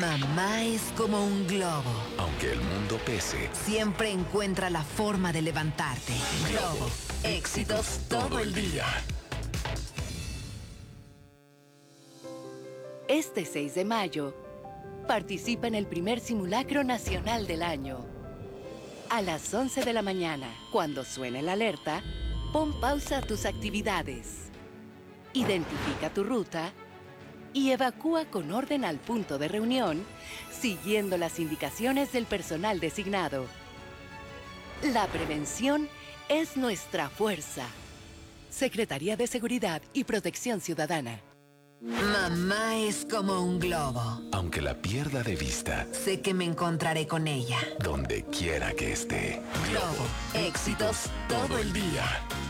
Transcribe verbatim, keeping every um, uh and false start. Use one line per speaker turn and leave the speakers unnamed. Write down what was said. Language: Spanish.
Mamá es como un globo.
Aunque el mundo pese,
siempre encuentra la forma de levantarte. Globo, éxitos todo el día.
Este seis de mayo, participa en el primer simulacro nacional del año. A las once de la mañana, cuando suene la alerta, pon pausa a tus actividades. Identifica tu ruta y evacúa con orden al punto de reunión, siguiendo las indicaciones del personal designado. La prevención es nuestra fuerza. Secretaría de Seguridad y Protección Ciudadana.
Mamá es como un globo.
aunque la pierda de vista,
Sé que me encontraré con ella.
donde quiera que esté.
Globo, éxitos todo el día.